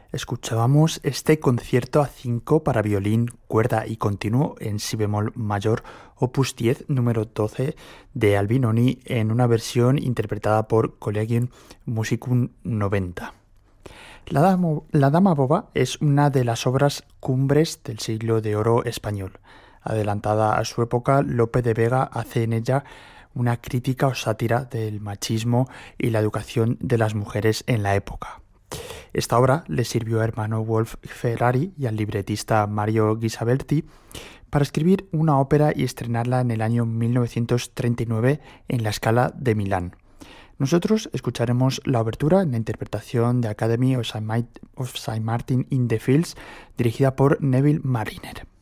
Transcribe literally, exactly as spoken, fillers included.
Escuchábamos este concierto a cinco para violín, cuerda y continuo en si bemol mayor, opus diez, número doce de Albinoni, en una versión interpretada por Collegium Musicum noventa. La Dama, la Dama Boba es una de las obras cumbres del siglo de oro español. Adelantada a su época, Lope de Vega hace en ella una crítica o sátira del machismo y la educación de las mujeres en la época. Esta obra le sirvió a hermano Wolf Ferrari y al libretista Mario Ghisaberti para escribir una ópera y estrenarla en el año mil novecientos treinta y nueve en la Scala de Milán. Nosotros escucharemos la obertura en la interpretación de Academy of Saint Martin in the Fields, dirigida por Neville Marriner.